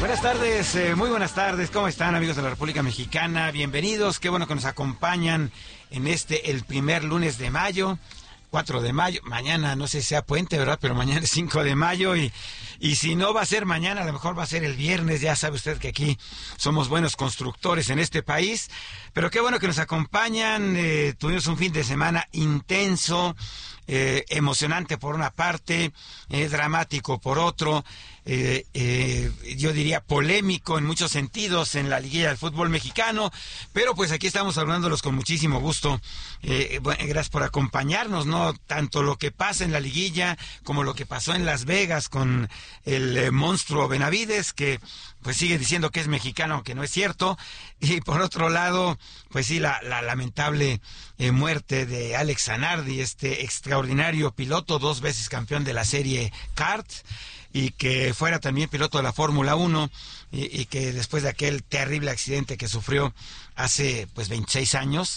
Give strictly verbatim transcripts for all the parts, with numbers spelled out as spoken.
Buenas tardes, eh, muy buenas tardes, ¿cómo están amigos de la República Mexicana? Bienvenidos, qué bueno que nos acompañan en este, el primer lunes de mayo, cuatro de mayo, mañana no sé si sea puente, ¿verdad? Pero mañana es cinco de mayo y, y si no va a ser mañana, a lo mejor va a ser el viernes, ya sabe usted que aquí somos buenos constructores en este país, pero qué bueno que nos acompañan, eh, tuvimos un fin de semana intenso, eh, emocionante por una parte, eh, dramático por otro, Eh, eh, yo diría polémico en muchos sentidos en la liguilla del fútbol mexicano, pero pues aquí estamos hablándolos con muchísimo gusto. Eh, bueno, gracias por acompañarnos, ¿no? Tanto lo que pasa en la liguilla como lo que pasó en Las Vegas con el eh, monstruo Benavides, que pues sigue diciendo que es mexicano, aunque no es cierto, y por otro lado, pues sí, la, la lamentable eh, muerte de Alex Zanardi, este extraordinario piloto, dos veces campeón de la serie kart, y que fuera también piloto de la Fórmula uno, y, y que después de aquel terrible accidente que sufrió hace pues veintiséis años,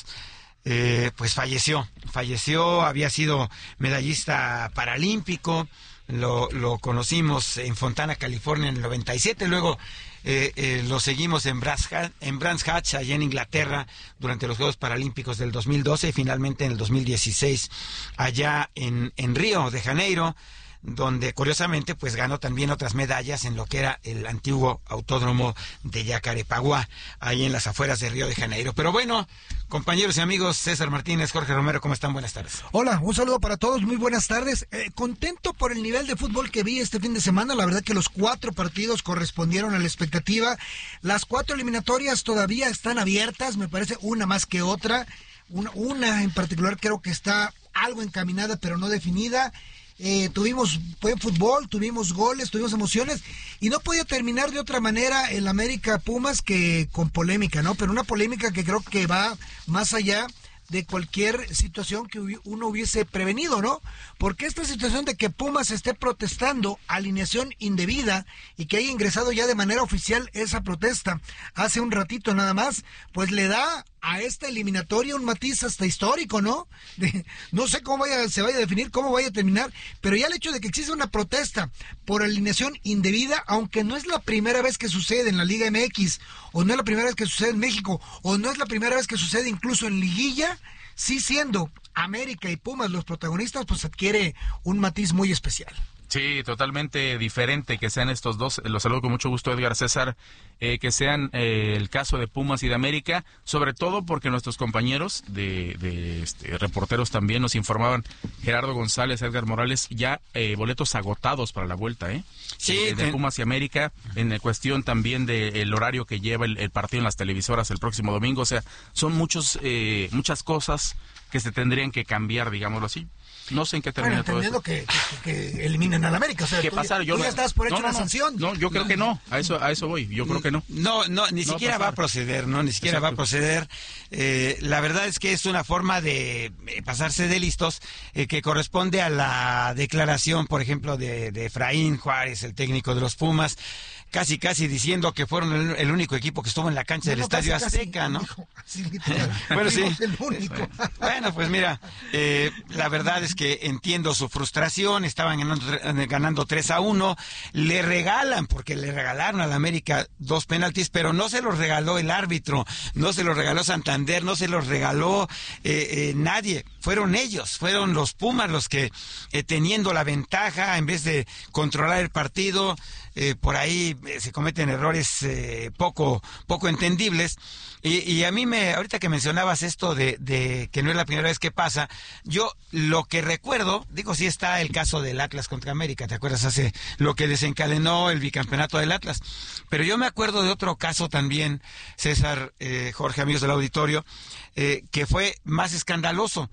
eh, pues falleció, falleció, había sido medallista paralímpico, lo, lo conocimos en Fontana, California en el noventa y siete, luego eh, eh, lo seguimos en Brands Hatch, en Brands Hatch, allá en Inglaterra, durante los Juegos Paralímpicos del dos mil doce, y finalmente en el dos mil dieciséis, allá en, en Río de Janeiro, donde curiosamente pues ganó también otras medallas en lo que era el antiguo autódromo de Yacarepaguá, ahí en las afueras de Río de Janeiro. Pero bueno, compañeros y amigos, César Martínez, Jorge Romero, ¿cómo están? Buenas tardes. Hola, un saludo para todos, muy buenas tardes. Eh, contento por el nivel de fútbol que vi este fin de semana, la verdad que los cuatro partidos correspondieron a la expectativa. Las cuatro eliminatorias todavía están abiertas, me parece una más que otra. Una, una en particular creo que está algo encaminada pero no definida. Eh, tuvimos buen fútbol, tuvimos goles, tuvimos emociones y no podía terminar de otra manera el América Pumas que con polémica, ¿no? Pero una polémica que creo que va más allá de cualquier situación que uno hubiese prevenido, ¿no? Porque esta situación de que Pumas esté protestando alineación indebida y que haya ingresado ya de manera oficial esa protesta hace un ratito nada más, pues le da a esta eliminatoria un matiz hasta histórico, ¿no? De, no sé cómo vaya, se vaya a definir, cómo vaya a terminar, pero ya el hecho de que exista una protesta por alineación indebida, aunque no es la primera vez que sucede en la Liga M X, o no es la primera vez que sucede en México, o no es la primera vez que sucede incluso en liguilla, sí siendo América y Pumas los protagonistas, pues adquiere un matiz muy especial. Sí, totalmente diferente que sean estos dos. Los saludo con mucho gusto, Edgar, César, eh, que sean eh, el caso de Pumas y de América, sobre todo porque nuestros compañeros de, de este, reporteros también nos informaban, Gerardo González, Edgar Morales, ya eh, boletos agotados para la vuelta, ¿eh? Sí, eh, de Pumas y América, en cuestión también del horario que lleva el, el partido en las televisoras el próximo domingo. O sea, son muchos eh, muchas cosas que se tendrían que cambiar, digámoslo así. No sé en qué termina bueno, todo esto. Que, que, que eliminen al América. O sea, ¿Qué tú, pasar? Yo tú no, ya estás por hecho no, no, una no, sanción. No, yo creo que no. A eso a eso voy. Yo creo que no. No, no, ni no siquiera va, va a proceder, ¿no? Ni siquiera Exacto. va a proceder. Eh, la verdad es que es una forma de eh, pasarse de listos eh, que corresponde a la declaración, por ejemplo, de, de Efraín Juárez, el técnico de los Pumas, casi casi diciendo que fueron el, el único equipo que estuvo en la cancha no, del no, Estadio casi, Azteca, casi, ¿no? Dijo, así, literal, bueno, sí. El único. Bueno, pues mira, eh, la verdad es que entiendo su frustración, estaban ganando, ganando tres a uno, le regalan, porque le regalaron a la América dos penaltis, pero no se los regaló el árbitro, no se los regaló Santander, no se los regaló eh, eh, nadie, fueron ellos, fueron los Pumas los que eh, teniendo la ventaja, en vez de controlar el partido, eh, por ahí eh, se cometen errores eh, poco poco entendibles. Y, y a mí me, ahorita que mencionabas esto de, de que no es la primera vez que pasa, yo lo que recuerdo, digo, sí está el caso del Atlas contra América, ¿te acuerdas? Hace lo que desencadenó el bicampeonato del Atlas, pero yo me acuerdo de otro caso también, César, eh, Jorge, amigos del auditorio, eh, que fue más escandaloso.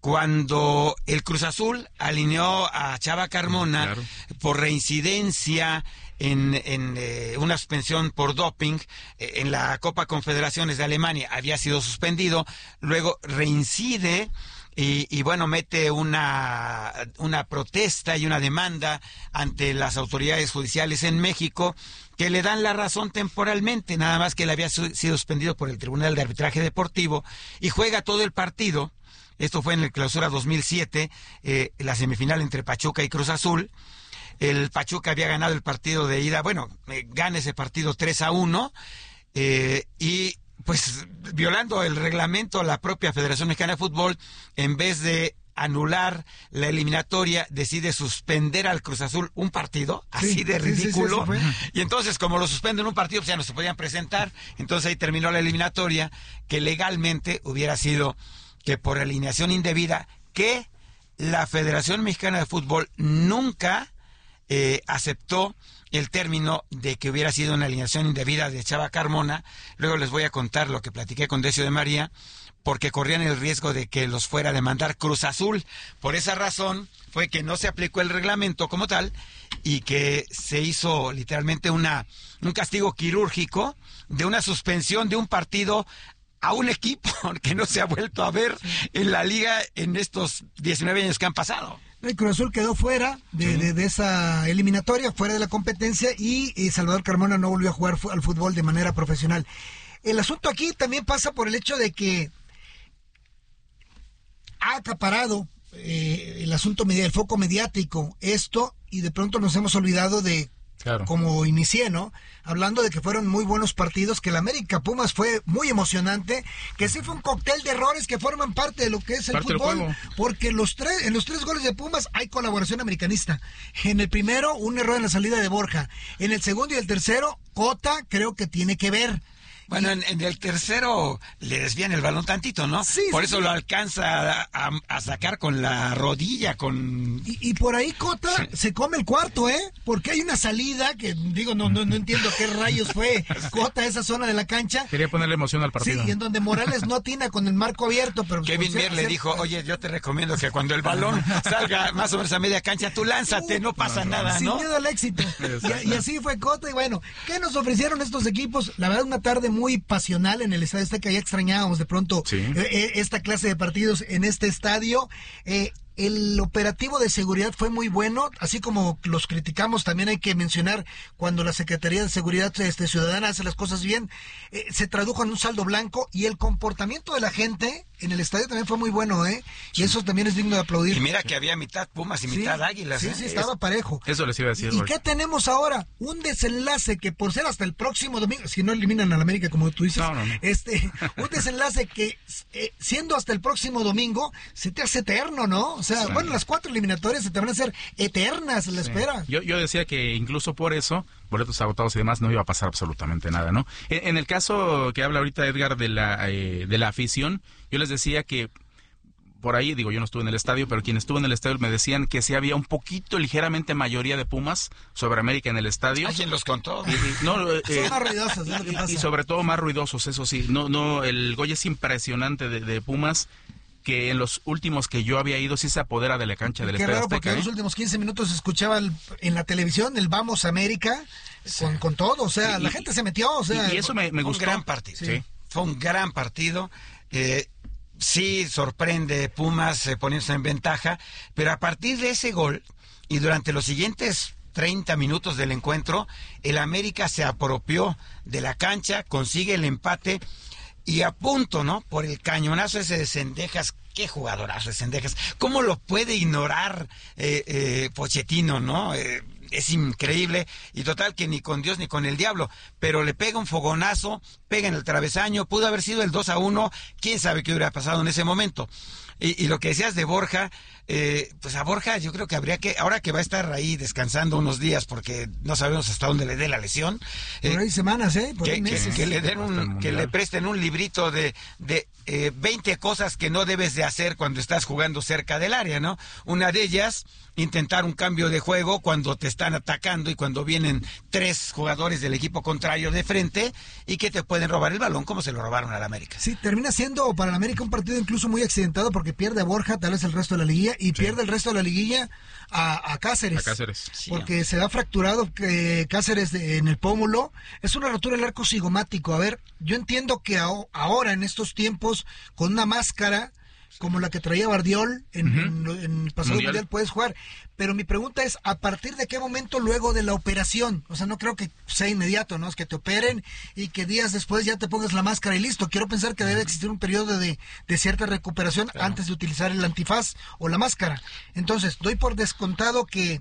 Cuando el Cruz Azul alineó a Chava Carmona claro. por reincidencia en, en eh, una suspensión por doping eh, en la Copa Confederaciones de Alemania, había sido suspendido, luego reincide y, y bueno, mete una, una protesta y una demanda ante las autoridades judiciales en México, que le dan la razón temporalmente, nada más que él había su, sido suspendido por el Tribunal de Arbitraje Deportivo y juega todo el partido. Esto fue en el Clausura dos mil siete, eh, la semifinal entre Pachuca y Cruz Azul. el Pachuca había ganado el partido de ida, bueno, eh, gana ese partido tres a uno, eh, y pues violando el reglamento, la propia Federación Mexicana de Fútbol, en vez de anular la eliminatoria, decide suspender al Cruz Azul un partido, así sí, de ridículo, sí, sí, sí, y entonces como lo suspenden un partido, pues ya no se podían presentar, entonces ahí terminó la eliminatoria, que legalmente hubiera sido que por alineación indebida, que la Federación Mexicana de Fútbol nunca eh, aceptó el término de que hubiera sido una alineación indebida de Chava Carmona. Luego les voy a contar lo que platiqué con Decio de María, porque corrían el riesgo de que los fuera a demandar Cruz Azul. Por esa razón fue que no se aplicó el reglamento como tal y que se hizo literalmente una un castigo quirúrgico de una suspensión de un partido a un equipo que no se ha vuelto a ver en la liga en estos diecinueve años que han pasado. El Cruz Azul quedó fuera de, sí. de, de esa eliminatoria, fuera de la competencia, y, y Salvador Carmona no volvió a jugar al fútbol de manera profesional. El asunto aquí también pasa por el hecho de que ha acaparado eh, el asunto, el foco mediático, esto, y de pronto nos hemos olvidado de, claro, como inicié, ¿no? Hablando de que fueron muy buenos partidos, que el América Pumas fue muy emocionante, que sí fue un cóctel de errores que forman parte de lo que es el parte fútbol, porque los tres, en los tres goles de Pumas hay colaboración americanista. En el primero, un error en la salida de Borja. En el segundo y el tercero, Cota creo que tiene que ver. Bueno, en, en el tercero le desvían el balón tantito, ¿no? Sí, por sí, eso sí. lo alcanza a, a sacar con la rodilla, con... Y, y por ahí Cota sí. se come el cuarto, ¿eh? Porque hay una salida que, digo, no no, no entiendo qué rayos fue Cota esa zona de la cancha. Quería ponerle emoción al partido. Sí, y en donde Morales no atina con el marco abierto, pero... Kevin Mier le dijo, oye, yo te recomiendo que cuando el balón salga más o menos a media cancha, tú lánzate, no pasa no, no, nada, ¿no? Sin miedo al éxito. Y, y así fue Cota, y bueno, ¿qué nos ofrecieron estos equipos? La verdad, una tarde muy pasional en el estadio este, que ya extrañábamos de pronto sí. eh, esta clase de partidos en este estadio. Eh, el operativo de seguridad fue muy bueno, así como los criticamos, también hay que mencionar cuando la Secretaría de Seguridad este, Ciudadana hace las cosas bien, eh, se tradujo en un saldo blanco, y el comportamiento de la gente en el estadio también fue muy bueno, ¿eh? Y eso también es digno de aplaudir. Y mira que había mitad Pumas y sí, mitad Águilas. Sí, ¿eh? sí, estaba parejo. Eso les iba a decir. ¿Y qué tenemos ahora? Un desenlace que por ser hasta el próximo domingo, si no eliminan a la América como tú dices, no, no, no. este, un desenlace que eh, siendo hasta el próximo domingo se te hace eterno, ¿no? O sea, sí. bueno, las cuatro eliminatorias se te van a hacer eternas la sí. espera. Yo, yo decía que incluso por eso, boletos agotados y demás, no iba a pasar absolutamente nada, ¿no? En, en el caso que habla ahorita Edgar de la eh, de la afición, yo les decía que por ahí, digo, yo no estuve en el estadio, pero quien estuvo en el estadio me decían que sí había un poquito, ligeramente mayoría de Pumas sobre América en el estadio. ¿Alguien los contó? Y, y, no, eh, Son más ruidosos, es lo que pasa. Y sobre todo más ruidosos, eso sí. No, no, el gol es impresionante de, de Pumas, que en los últimos que yo había ido sí se apodera de la cancha del Estadio Azteca. Qué raro, porque ¿eh? en los últimos quince minutos se escuchaba el, en la televisión el Vamos América sí. con, con todo, o sea, y, la gente se metió, o sea... Y, y eso me, me gustó. Un gran partido, sí. Sí. Fue un gran partido, eh... sí, sorprende Pumas eh, poniéndose en ventaja, pero a partir de ese gol y durante los siguientes treinta minutos del encuentro, el América se apropió de la cancha, consigue el empate y a punto, ¿no? Por el cañonazo ese de Cendejas. Qué jugadorazo de Cendejas. ¿Cómo lo puede ignorar eh, eh, Pochettino, no? Eh, es increíble, y total que ni con Dios ni con el diablo, pero le pega un fogonazo, pega en el travesaño, pudo haber sido el dos a uno, quién sabe qué hubiera pasado en ese momento. Y, y lo que decías de Borja, eh, pues a Borja yo creo que habría que, ahora que va a estar ahí descansando unos días porque no sabemos hasta dónde le dé la lesión. Eh, Por ahí semanas, ¿eh? Por que, ahí meses. Que, que le den un, que le presten un librito de, de eh, veinte cosas que no debes de hacer cuando estás jugando cerca del área, ¿no? Una de ellas, intentar un cambio de juego cuando te están atacando y cuando vienen tres jugadores del equipo contrario de frente y que te pueden robar el balón como se lo robaron al América. Sí, termina siendo para el América un partido incluso muy accidentado porque pierde a Borja, tal vez el resto de la liguilla, y sí. pierde el resto de la liguilla a, a Cáceres. A Cáceres. Porque sí. se da fracturado eh, Cáceres de, en el pómulo. Es una rotura del arco cigomático. A ver, yo entiendo que a, ahora en estos tiempos con una máscara como la que traía Bardiol en, uh-huh. en, en el pasado mundial. mundial puedes jugar, pero mi pregunta es, ¿a partir de qué momento luego de la operación? O sea, no creo que sea inmediato, ¿no? Es que te operen y que días después ya te pongas la máscara y listo. Quiero pensar que debe existir un periodo de, de cierta recuperación claro. antes de utilizar el antifaz o la máscara. Entonces, doy por descontado que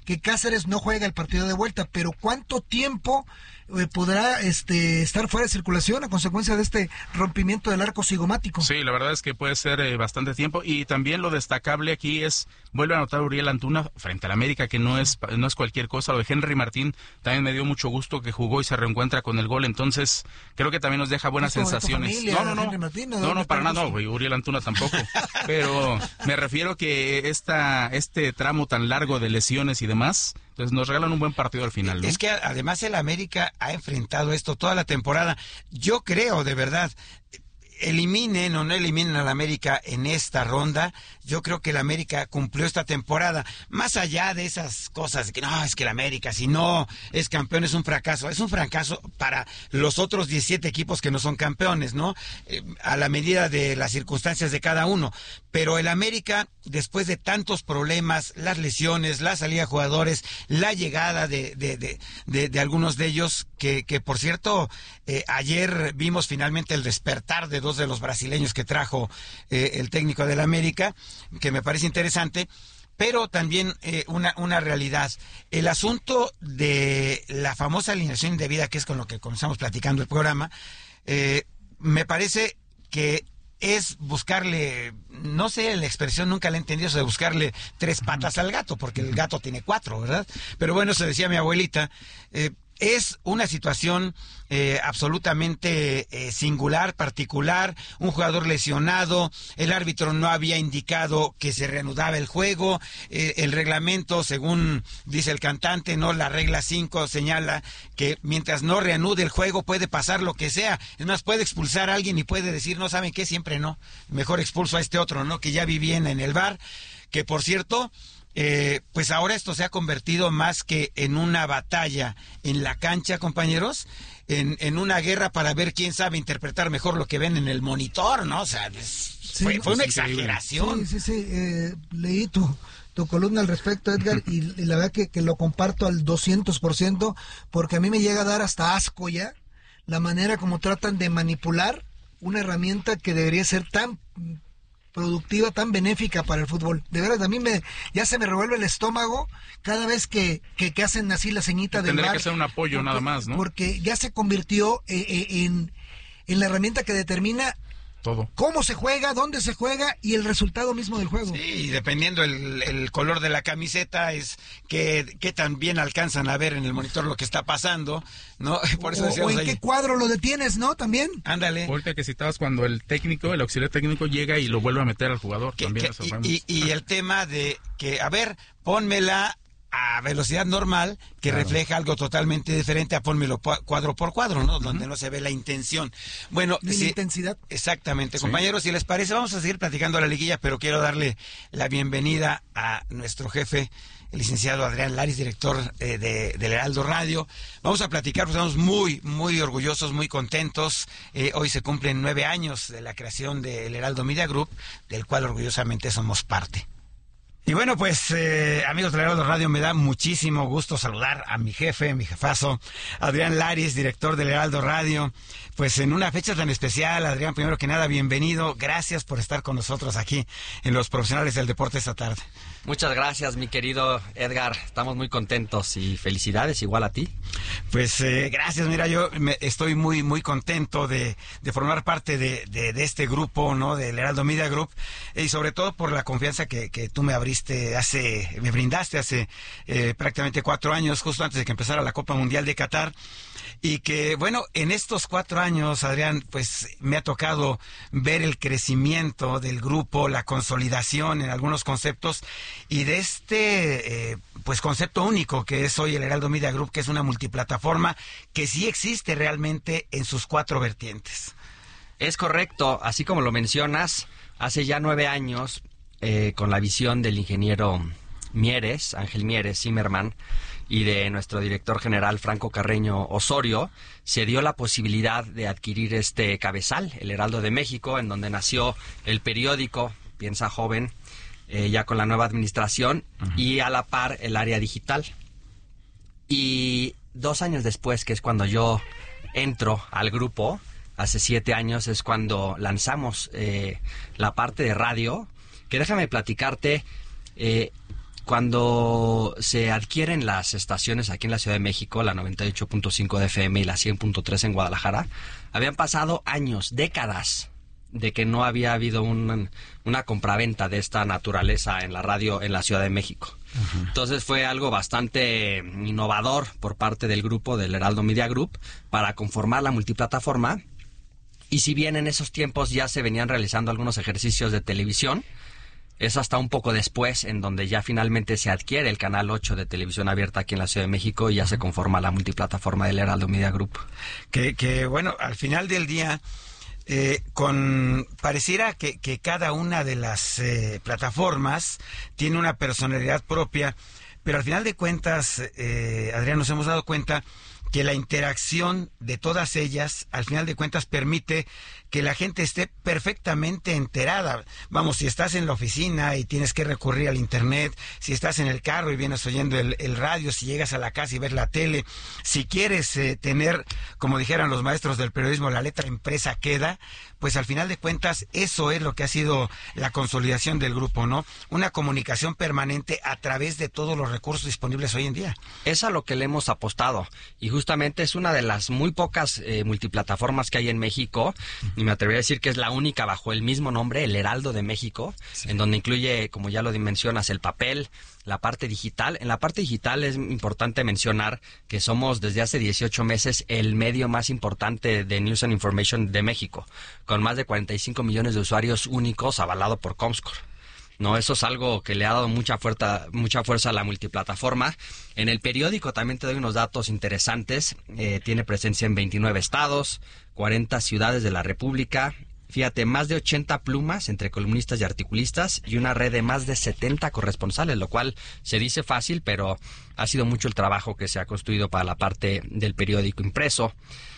que Cáceres no juega el partido de vuelta, pero ¿cuánto tiempo eh, podrá este estar fuera de circulación a consecuencia de este rompimiento del arco cigomático? Sí, la verdad es que puede ser eh, bastante tiempo, y también lo destacable aquí es, vuelve a anotar Uriel Antuna frente al América, que no es no es cualquier cosa. Lo de Henry Martín también me dio mucho gusto, que jugó y se reencuentra con el gol, entonces creo que también nos deja buenas sensaciones. Familia, no, no, no, Henry Martín, ¿no? no, no, para nada, no, güey, Uriel Antuna tampoco, pero me refiero que esta este tramo tan largo de lesiones y demás, entonces nos regalan un buen partido al final, ¿no? Es que además el América ha enfrentado esto toda la temporada. Yo creo, de verdad, eliminen o no eliminen al América en esta ronda, yo creo que el América cumplió esta temporada, más allá de esas cosas de que no, es que el América si no es campeón es un fracaso, es un fracaso para los otros diecisiete equipos que no son campeones, ¿no? Eh, a la medida de las circunstancias de cada uno, pero el América, después de tantos problemas, las lesiones, la salida de jugadores, la llegada de, de, de, de, de algunos de ellos, que, que por cierto, eh, ayer vimos finalmente el despertar de dos de los brasileños que trajo eh, el técnico del América, que me parece interesante, pero también eh, una, una realidad. El asunto de la famosa alineación indebida, que es con lo que comenzamos platicando el programa, eh, me parece que es buscarle, no sé la expresión, nunca la he entendido, eso de buscarle tres patas al gato, porque el gato tiene cuatro, ¿verdad? Pero bueno, se decía mi abuelita, eh, es una situación eh, absolutamente eh, singular, particular, un jugador lesionado, el árbitro no había indicado que se reanudaba el juego, eh, el reglamento, según dice el cantante, no, la regla cinco señala que mientras no reanude el juego puede pasar lo que sea, es más, puede expulsar a alguien y puede decir, no, ¿saben qué? Siempre no, mejor expulso a este otro, ¿no? Que ya vivía en el V A R, que por cierto... Eh, pues ahora esto se ha convertido más que en una batalla en la cancha, compañeros, en, en una guerra para ver quién sabe interpretar mejor lo que ven en el monitor, ¿no? O sea, es, sí, fue, fue una exageración. Sí, sí, sí, eh, leí tu, tu columna al respecto, Edgar, y, y la verdad que, que lo comparto al doscientos por ciento, porque a mí me llega a dar hasta asco ya la manera como tratan de manipular una herramienta que debería ser tan productiva, tan benéfica para el fútbol. De verdad, a mí me ya se me revuelve el estómago cada vez que, que, que hacen así la ceñita del Tendría V A R. que ser un apoyo porque, nada más, ¿no? Porque ya se convirtió eh, eh, en, en la herramienta que determina todo. Cómo se juega, dónde se juega y el resultado mismo del juego. Sí, dependiendo el, el color de la camiseta es que, que tan bien alcanzan a ver en el monitor lo que está pasando, ¿no? Por eso o, o en ahí, qué cuadro lo detienes, ¿no? También. Ándale. Ahorita que citabas cuando el técnico, el auxiliar técnico llega y lo vuelve a meter al jugador. Que, también que, lo y, y, y el tema de que, a ver, pónmela a velocidad normal, que claro, refleja algo totalmente diferente a pónmelo cuadro por cuadro, ¿no? Uh-huh. Donde no se ve la intención. Bueno, ni si, la intensidad. Exactamente. Sí. Compañeros, si les parece, vamos a seguir platicando a la liguilla, pero quiero darle la bienvenida a nuestro jefe, el licenciado Adrián Laris, director eh, de, del Heraldo Radio. Vamos a platicar, pues estamos muy, muy orgullosos, muy contentos. Eh, hoy se cumplen nueve años de la creación del Heraldo Media Group, del cual orgullosamente somos parte. Y bueno, pues eh, amigos del Heraldo Radio, me da muchísimo gusto saludar a mi jefe, mi jefazo, Adrián Laris, director del Heraldo Radio. Pues en una fecha tan especial, Adrián, primero que nada, bienvenido. Gracias por estar con nosotros aquí en Los Profesionales del Deporte esta tarde. Muchas gracias, mi querido Edgar. Estamos muy contentos y felicidades igual a ti. Pues eh, gracias. Mira, yo me, estoy muy muy contento de, de formar parte de, de, de este grupo, ¿no? Del Heraldo Media Group, y sobre todo por la confianza que, que tú me abriste hace, me brindaste hace eh, prácticamente cuatro años, justo antes de que empezara la Copa Mundial de Qatar. Y que, bueno, en estos cuatro años, Adrián, pues me ha tocado ver el crecimiento del grupo, la consolidación en algunos conceptos y de este, eh, pues, concepto único que es hoy el Heraldo Media Group, que es una multiplataforma que sí existe realmente en sus cuatro vertientes. Es correcto, así como lo mencionas, hace ya nueve años, eh, con la visión del ingeniero Mieres, Ángel Mieres, Zimmerman, y de nuestro director general Franco Carreño Osorio, se dio la posibilidad de adquirir este cabezal, el Heraldo de México, en donde nació el periódico Piensa Joven, eh, ya con la nueva administración, uh-huh, y a la par el área digital. Y dos años después, que es cuando yo entro al grupo, hace siete años, es cuando lanzamos eh, la parte de radio, que déjame platicarte, eh, cuando se adquieren las estaciones aquí en la Ciudad de México, la noventa y ocho punto cinco de F M y la cien punto tres en Guadalajara, habían pasado años, décadas, de que no había habido un, una compraventa de esta naturaleza en la radio en la Ciudad de México. Uh-huh. Entonces fue algo bastante innovador por parte del grupo del Heraldo Media Group para conformar la multiplataforma. Y si bien en esos tiempos ya se venían realizando algunos ejercicios de televisión, es hasta un poco después en donde ya finalmente se adquiere el Canal ocho de televisión abierta aquí en la Ciudad de México y ya se conforma la multiplataforma del Heraldo Media Group. Que, que bueno, al final del día, eh, con pareciera que, que cada una de las eh, plataformas tiene una personalidad propia, pero al final de cuentas, eh, Adrián, nos hemos dado cuenta que la interacción de todas ellas, al final de cuentas, permite que la gente esté perfectamente enterada. Vamos, si estás en la oficina y tienes que recurrir al internet, si estás en el carro y vienes oyendo el, el radio, si llegas a la casa y ves la tele, si quieres eh, tener, como dijeran los maestros del periodismo, la letra impresa queda, pues al final de cuentas eso es lo que ha sido la consolidación del grupo, ¿no? Una comunicación permanente a través de todos los recursos disponibles hoy en día. Es a lo que le hemos apostado y justamente es una de las muy pocas eh, multiplataformas que hay en México. Y me atrevería a decir que es la única bajo el mismo nombre, el Heraldo de México, sí. En donde incluye, como ya lo mencionas, el papel, la parte digital. En la parte digital es importante mencionar que somos desde hace dieciocho meses el medio más importante de News and Information de México, con más de cuarenta y cinco millones de usuarios únicos, avalado por Comscore. No, eso es algo que le ha dado mucha fuerza, mucha fuerza a la multiplataforma. En el periódico también te doy unos datos interesantes. Eh, tiene presencia en veintinueve estados, cuarenta ciudades de la República. Fíjate, más de ochenta plumas entre columnistas y articulistas y una red de más de setenta corresponsales, lo cual se dice fácil, pero ha sido mucho el trabajo que se ha construido para la parte del periódico impreso.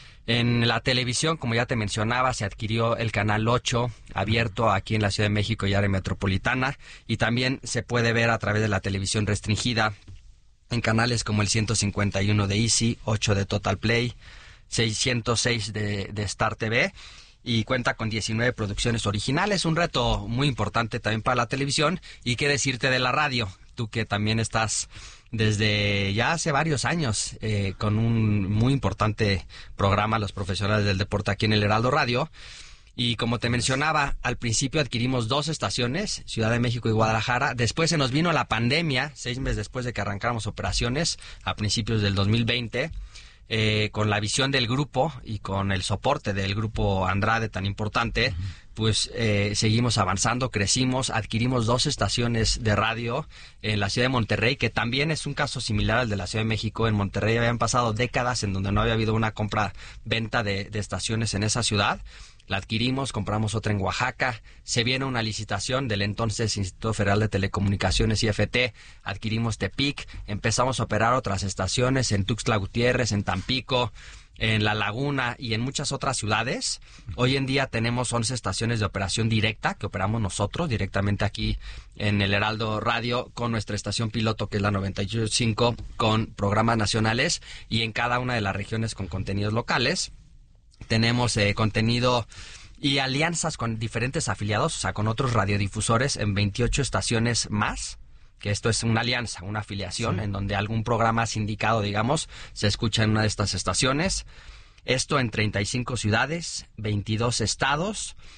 En la televisión, como ya te mencionaba, se adquirió el Canal ocho, abierto aquí en la Ciudad de México y área metropolitana, y también se puede ver a través de la televisión restringida en canales como el ciento cincuenta y uno de Easy, ocho de Total Play, seiscientos seis de, de Star T V, y cuenta con diecinueve producciones originales, un reto muy importante también para la televisión. Y qué decirte de la radio, tú que también estás desde ya hace varios años eh, con un muy importante programa, Los Profesionales del Deporte, aquí en el Heraldo Radio. Y como te mencionaba, al principio adquirimos dos estaciones, Ciudad de México y Guadalajara. Después se nos vino la pandemia, seis meses después de que arrancáramos operaciones, a principios del dos mil veinte. Eh, con la visión del grupo y con el soporte del grupo Andrade tan importante, uh-huh. pues eh, seguimos avanzando, crecimos, adquirimos dos estaciones de radio en la ciudad de Monterrey, que también es un caso similar al de la Ciudad de México. En Monterrey habían pasado décadas en donde no había habido una compra-venta de, de estaciones en esa ciudad. La adquirimos, compramos otra en Oaxaca, se viene una licitación del entonces Instituto Federal de Telecomunicaciones, I F T, adquirimos Tepic, empezamos a operar otras estaciones en Tuxtla Gutiérrez, en Tampico, en La Laguna y en muchas otras ciudades. Hoy en día tenemos once estaciones de operación directa que operamos nosotros directamente aquí en el Heraldo Radio con nuestra estación piloto, que es la noventa y ocho punto cinco, con programas nacionales y en cada una de las regiones con contenidos locales. Tenemos eh, contenido y alianzas con diferentes afiliados, o sea, con otros radiodifusores en veintiocho estaciones más, que esto es una alianza, una afiliación, sí. En donde algún programa sindicado, digamos, se escucha en una de estas estaciones. Esto en treinta y cinco ciudades, veintidós estados